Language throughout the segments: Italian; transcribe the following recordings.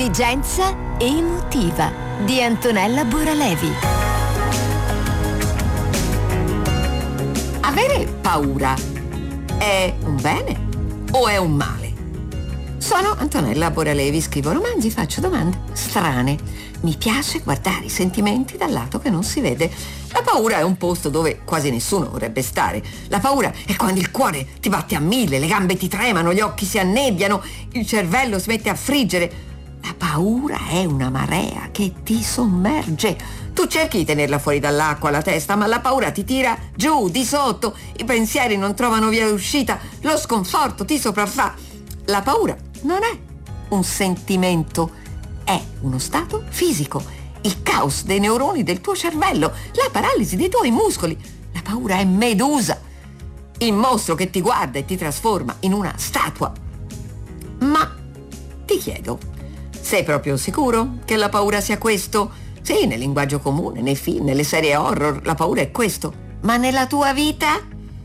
Intelligenza emotiva di Antonella Boralevi. Avere paura è un bene o è un male? Sono Antonella Boralevi, scrivo romanzi, faccio domande strane. Mi piace guardare i sentimenti dal lato che non si vede. La paura è un posto dove quasi nessuno vorrebbe stare. La paura è quando il cuore ti batte a 1000, le gambe ti tremano, gli occhi si annebbiano, il cervello si mette a friggere. La paura è una marea che ti sommerge. Tu cerchi di tenerla fuori dall'acqua, la testa, ma la paura ti tira giù, di sotto. I pensieri non trovano via d'uscita, lo sconforto ti sopraffa. La paura non è un sentimento, è uno stato fisico. Il caos dei neuroni del tuo cervello, la paralisi dei tuoi muscoli. La paura è Medusa, il mostro che ti guarda e ti trasforma in una statua. Ma ti chiedo, sei proprio sicuro che la paura sia questo? Sì, nel linguaggio comune, nei film, nelle serie horror, la paura è questo. Ma nella tua vita?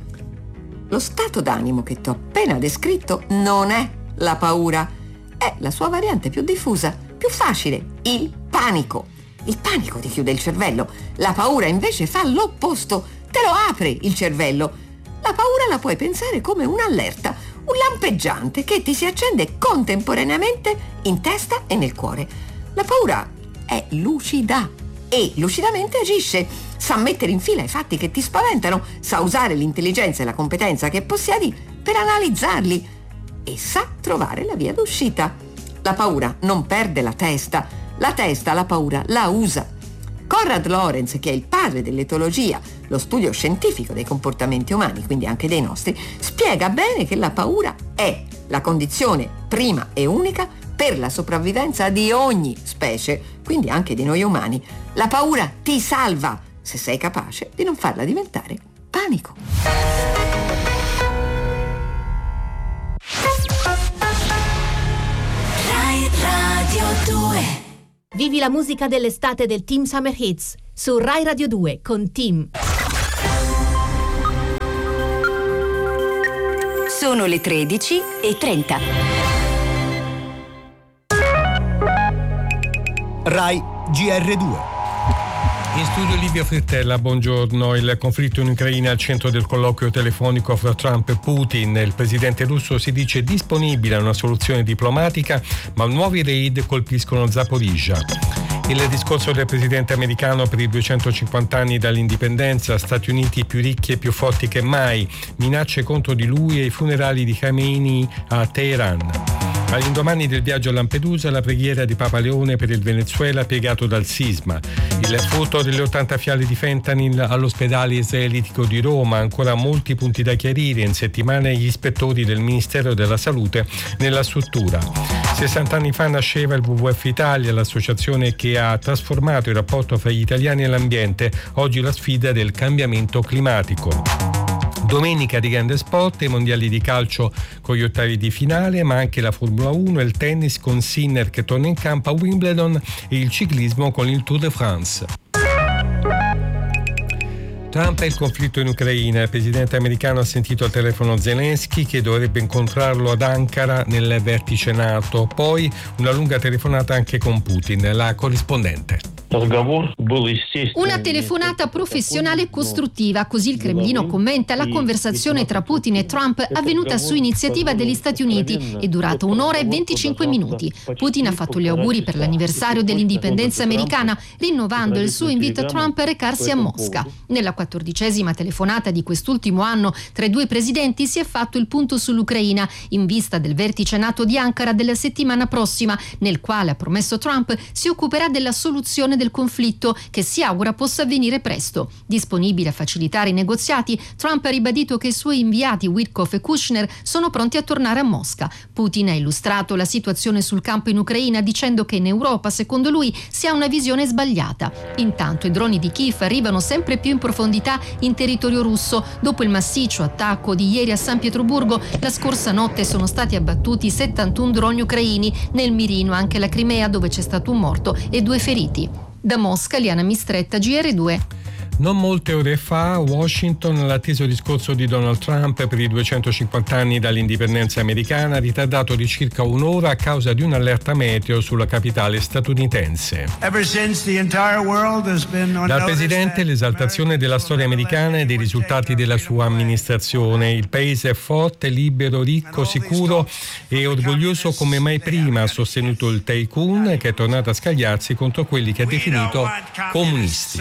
Lo stato d'animo che ti ho appena descritto non è la paura, è la sua variante più diffusa, più facile, il panico. Il panico ti chiude il cervello, la paura invece fa l'opposto, te lo apre il cervello. La paura la puoi pensare come un'allerta, un lampeggiante che ti si accende contemporaneamente in testa e nel cuore. La paura è lucida e lucidamente agisce, sa mettere in fila i fatti che ti spaventano, sa usare l'intelligenza e la competenza che possiedi per analizzarli e sa trovare la via d'uscita. La paura non perde la testa la paura la usa. Konrad Lorenz, che è il padre dell'etologia, lo studio scientifico dei comportamenti umani, quindi anche dei nostri, spiega bene che la paura è la condizione prima e unica per la sopravvivenza di ogni specie, quindi anche di noi umani. La paura ti salva se sei capace di non farla diventare panico. Rai Radio 2. Vivi la musica dell'estate del Team Summer Hits su Rai Radio 2 con Team. Sono le 13:30. Rai GR2. In studio Livia Frittella, buongiorno. Il conflitto in Ucraina è al centro del colloquio telefonico fra Trump e Putin. Il presidente russo si dice disponibile a una soluzione diplomatica, ma nuovi raid colpiscono Zaporizhzhia. Il discorso del presidente americano per i 250 anni dall'indipendenza, Stati Uniti più ricchi e più forti che mai, minacce contro di lui e i funerali di Khamenei a Teheran. All'indomani del viaggio a Lampedusa, la preghiera di Papa Leone per il Venezuela piegato dal sisma. Il furto delle 80 fiale di fentanyl all'ospedale israelitico di Roma. Ancora molti punti da chiarire. In settimana gli ispettori del Ministero della Salute nella struttura. 60 anni fa nasceva il WWF Italia, l'associazione che ha trasformato il rapporto fra gli italiani e l'ambiente. Oggi la sfida del cambiamento climatico. Domenica di grande sport, i mondiali di calcio con gli ottavi di finale, ma anche la Formula 1 e il tennis con Sinner che torna in campo a Wimbledon e il ciclismo con il Tour de France. Trump e il conflitto in Ucraina. Il presidente americano ha sentito al telefono Zelensky che dovrebbe incontrarlo ad Ankara nel vertice NATO. Poi una lunga telefonata anche con Putin, la corrispondente. Una telefonata professionale e costruttiva, così il Cremlino commenta la conversazione tra Putin e Trump avvenuta su iniziativa degli Stati Uniti e durata 1 ora e 25 minuti. Putin ha fatto gli auguri per l'anniversario dell'indipendenza americana, rinnovando il suo invito a Trump a recarsi a Mosca. Nella 14ª telefonata di quest'ultimo anno tra i due presidenti si è fatto il punto sull'Ucraina, in vista del vertice NATO di Ankara della settimana prossima, nel quale, ha promesso Trump, si occuperà della soluzione del conflitto che si augura possa avvenire presto. Disponibile a facilitare i negoziati, Trump ha ribadito che i suoi inviati Witkoff e Kushner sono pronti a tornare a Mosca. Putin ha illustrato la situazione sul campo in Ucraina dicendo che in Europa, secondo lui, si ha una visione sbagliata. Intanto i droni di Kiev arrivano sempre più in profondità in territorio russo. Dopo il massiccio attacco di ieri a San Pietroburgo, la scorsa notte sono stati abbattuti 71 droni ucraini, nel mirino anche la Crimea, dove c'è stato un morto e 2 feriti. Da Mosca, Liana Mistretta, GR2. Non molte ore fa, Washington, l'atteso discorso di Donald Trump per i 250 anni dall'indipendenza americana, ha ritardato di circa un'ora a causa di un'allerta meteo sulla capitale statunitense. Dal presidente l'esaltazione della storia americana e dei risultati della sua amministrazione. Il paese è forte, libero, ricco, sicuro e orgoglioso come mai prima, ha sostenuto il tycoon, che è tornato a scagliarsi contro quelli che ha definito comunisti.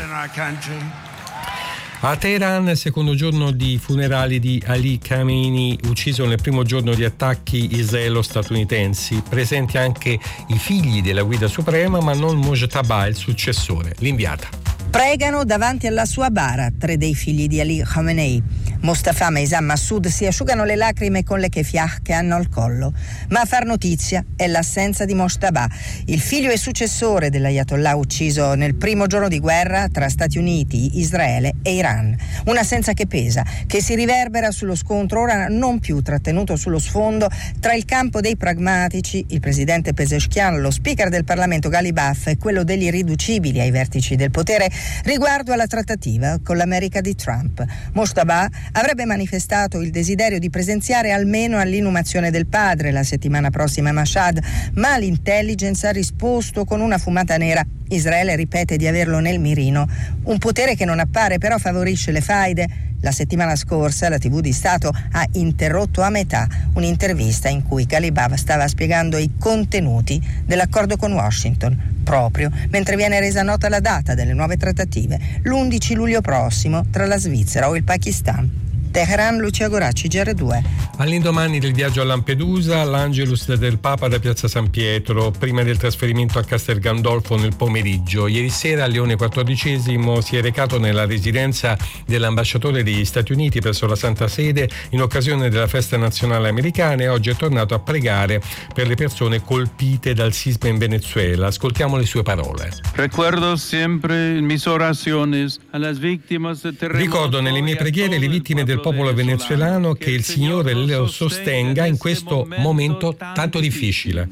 A Teheran, secondo giorno di funerali di Ali Khamenei, ucciso nel primo giorno di attacchi israelo-statunitensi. Presenti anche i figli della guida suprema, ma non Mojtaba, il successore, l'inviata. Pregano davanti alla sua bara 3 dei figli di Ali Khamenei. Mostafa, Meizan, Massoud si asciugano le lacrime con le kefiah che hanno al collo. Ma a far notizia è l'assenza di Mojtaba, il figlio e successore dell'Ayatollah ucciso nel primo giorno di guerra tra Stati Uniti, Israele e Iran. Un'assenza che pesa, che si riverbera sullo scontro ora non più trattenuto sullo sfondo tra il campo dei pragmatici, il presidente Pezeshkian, lo speaker del Parlamento Ghalibaf e quello degli irriducibili ai vertici del potere riguardo alla trattativa con l'America di Trump. Mojtaba avrebbe manifestato il desiderio di presenziare almeno all'inumazione del padre la settimana prossima a Mashhad, ma l'intelligence ha risposto con una fumata nera. Israele ripete di averlo nel mirino, un potere che non appare però favorisce le faide. La settimana scorsa la TV di Stato ha interrotto a metà un'intervista in cui Ghalibaf stava spiegando i contenuti dell'accordo con Washington, proprio mentre viene resa nota la data delle nuove trattative, l'11 luglio prossimo, tra la Svizzera o il Pakistan. Teheran, Lucia Goracci, GR2. All'indomani del viaggio a Lampedusa, l'Angelus del Papa da Piazza San Pietro, prima del trasferimento a Castel Gandolfo nel pomeriggio. Ieri sera, a Leone XIV, si è recato nella residenza dell'ambasciatore degli Stati Uniti presso la Santa Sede in occasione della festa nazionale americana e oggi è tornato a pregare per le persone colpite dal sisma in Venezuela. Ascoltiamo le sue parole. Ricordo sempre mis oraciones a las víctimas del terremoto. Ricordo nelle mie preghiere le vittime del popolo venezuelano, che il Signore lo sostenga in questo momento tanto difficile.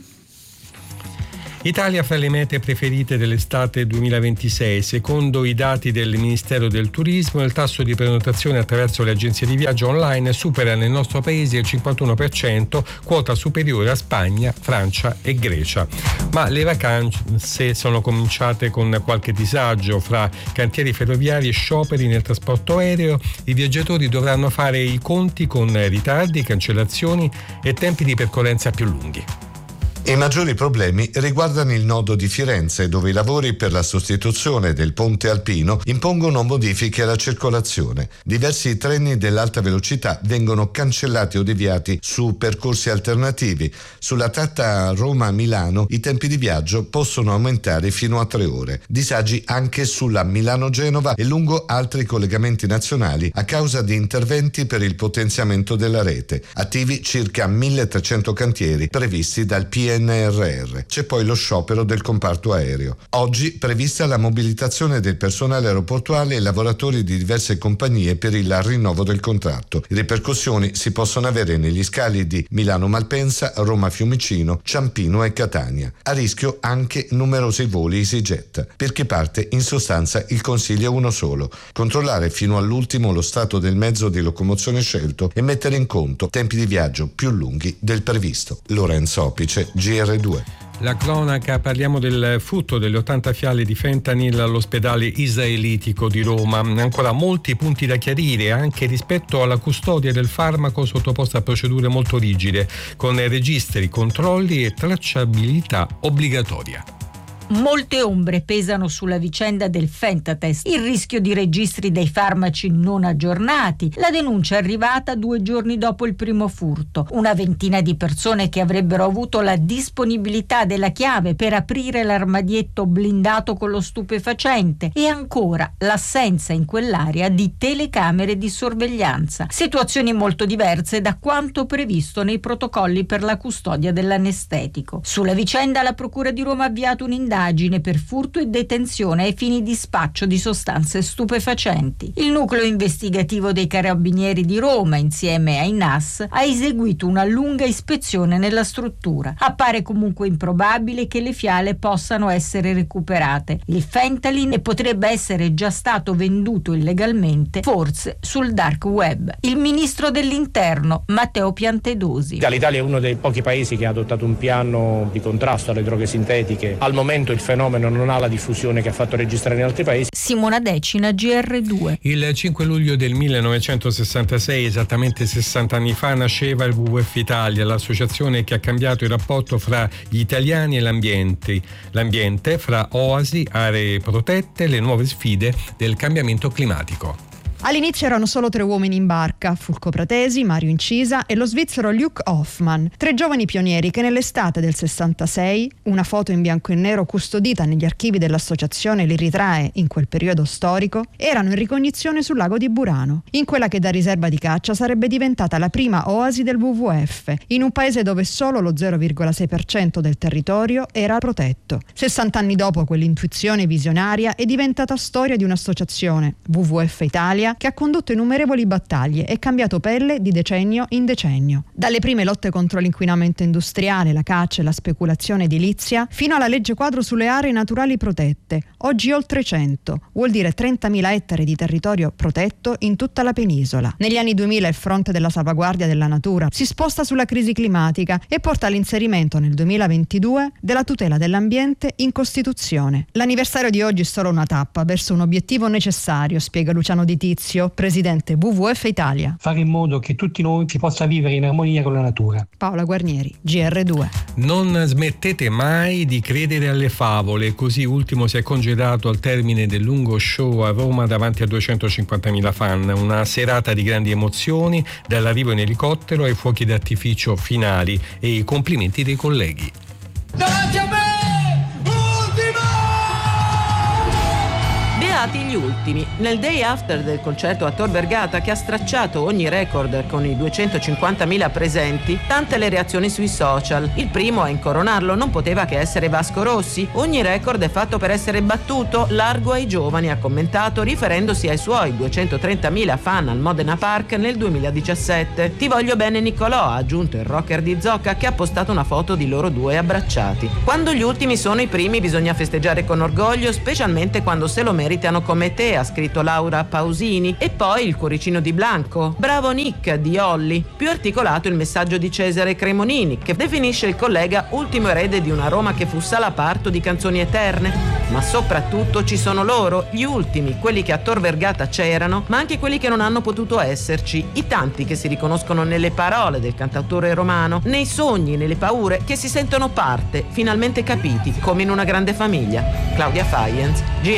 Italia fra le mete preferite dell'estate 2026. Secondo i dati del Ministero del Turismo, il tasso di prenotazione attraverso le agenzie di viaggio online supera nel nostro paese il 51%, quota superiore a Spagna, Francia e Grecia. Ma le vacanze sono cominciate con qualche disagio. Fra cantieri ferroviari e scioperi nel trasporto aereo, i viaggiatori dovranno fare i conti con ritardi, cancellazioni e tempi di percorrenza più lunghi. I maggiori problemi riguardano il nodo di Firenze, dove i lavori per la sostituzione del ponte alpino impongono modifiche alla circolazione. Diversi treni dell'alta velocità vengono cancellati o deviati su percorsi alternativi. Sulla tratta Roma-Milano i tempi di viaggio possono aumentare fino a 3 ore. Disagi anche sulla Milano-Genova e lungo altri collegamenti nazionali a causa di interventi per il potenziamento della rete. Attivi circa 1.300 cantieri previsti dal PNRR. C'è poi lo sciopero del comparto aereo. Oggi prevista la mobilitazione del personale aeroportuale e lavoratori di diverse compagnie per il rinnovo del contratto. Le ripercussioni si possono avere negli scali di Milano-Malpensa, Roma-Fiumicino, Ciampino e Catania. A rischio anche numerosi voli EasyJet. Per chi parte, in sostanza, il consiglio è uno solo: controllare fino all'ultimo lo stato del mezzo di locomozione scelto e mettere in conto tempi di viaggio più lunghi del previsto. Lorenzo Opice, GR2. La cronaca, parliamo del furto delle 80 fiale di fentanyl all'ospedale israelitico di Roma. Ancora molti punti da chiarire anche rispetto alla custodia del farmaco sottoposta a procedure molto rigide, con registri, controlli e tracciabilità obbligatoria. Molte ombre pesano sulla vicenda del Fentatest, il rischio di registri dei farmaci non aggiornati. La denuncia è arrivata 2 giorni dopo il primo furto. Una ventina di persone che avrebbero avuto la disponibilità della chiave per aprire l'armadietto blindato con lo stupefacente e ancora l'assenza in quell'area di telecamere di sorveglianza. Situazioni molto diverse da quanto previsto nei protocolli per la custodia dell'anestetico. Sulla vicenda la Procura di Roma ha avviato un'indagine indagine per furto e detenzione ai fini di spaccio di sostanze stupefacenti. Il nucleo investigativo dei Carabinieri di Roma, insieme ai NAS, ha eseguito una lunga ispezione nella struttura. Appare comunque improbabile che le fiale possano essere recuperate. Il fentanyl potrebbe essere già stato venduto illegalmente, forse sul dark web. Il ministro dell'Interno, Matteo Piantedosi. L'Italia è uno dei pochi paesi che ha adottato un piano di contrasto alle droghe sintetiche. Al momento il fenomeno non ha la diffusione che ha fatto registrare in altri paesi. Simona Decina, GR2. Il 5 luglio del 1966, esattamente 60 anni fa, nasceva il WWF Italia, l'associazione che ha cambiato il rapporto fra gli italiani e l'ambiente, fra oasi, aree protette, le nuove sfide del cambiamento climatico. All'inizio erano solo 3 uomini in barca, Fulco Pratesi, Mario Incisa e lo svizzero Luc Hoffmann, 3 giovani pionieri che nell'estate del 66, una foto in bianco e nero custodita negli archivi dell'associazione li ritrae in quel periodo storico, erano in ricognizione sul lago di Burano, in quella che da riserva di caccia sarebbe diventata la prima oasi del WWF, in un paese dove solo lo 0,6% del territorio era protetto. 60 anni dopo quell'intuizione visionaria è diventata storia di un'associazione, WWF Italia, che ha condotto innumerevoli battaglie e cambiato pelle di decennio in decennio. Dalle prime lotte contro l'inquinamento industriale, la caccia e la speculazione edilizia, fino alla legge quadro sulle aree naturali protette, oggi oltre 100, vuol dire 30.000 ettari di territorio protetto in tutta la penisola. Negli anni 2000 il fronte della salvaguardia della natura si sposta sulla crisi climatica e porta all'inserimento nel 2022 della tutela dell'ambiente in Costituzione. L'anniversario di oggi è solo una tappa verso un obiettivo necessario, spiega Luciano Di Tizio, presidente WWF Italia. Fare in modo che tutti noi si possa vivere in armonia con la natura. Paola Guarnieri, GR2. Non smettete mai di credere alle favole, così Ultimo si è congedato al termine del lungo show a Roma davanti a 250.000 fan, una serata di grandi emozioni, dall'arrivo in elicottero ai fuochi d'artificio finali e i complimenti dei colleghi. Davanti a me! Beati gli ultimi. Nel day after del concerto a Tor Vergata, che ha stracciato ogni record con i 250.000 presenti, tante le reazioni sui social. Il primo a incoronarlo non poteva che essere Vasco Rossi. Ogni record è fatto per essere battuto, largo ai giovani, ha commentato, riferendosi ai suoi 230.000 fan al Modena Park nel 2017. Ti voglio bene Niccolò, ha aggiunto il rocker di Zocca, che ha postato una foto di loro due abbracciati. Quando gli ultimi sono i primi bisogna festeggiare con orgoglio, specialmente quando se lo meritano come te, ha scritto Laura Pausini. E poi il cuoricino di Blanco. Bravo Nick, di Olli. Più articolato il messaggio di Cesare Cremonini, che definisce il collega ultimo erede di una Roma che fu salaparto di canzoni eterne. Ma soprattutto ci sono loro, gli ultimi, quelli che a Tor Vergata c'erano, ma anche quelli che non hanno potuto esserci, i tanti che si riconoscono nelle parole del cantautore romano, nei sogni, nelle paure, che si sentono parte, finalmente capiti, come in una grande famiglia. Claudia Faienz,